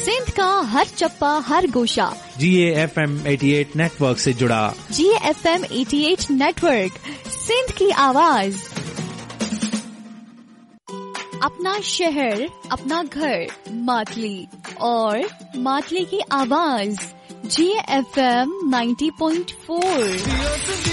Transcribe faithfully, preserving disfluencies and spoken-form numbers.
सिंध का हर चप्पा हर गोशा जी A F M अठासी नेटवर्क से जुड़ा। जी ए एफ एम अठासी नेटवर्क, सिंध की आवाज। अपना शहर, अपना घर, मातली और मातली की आवाज। जी ए एफ एम नब्बे पॉइंट चार।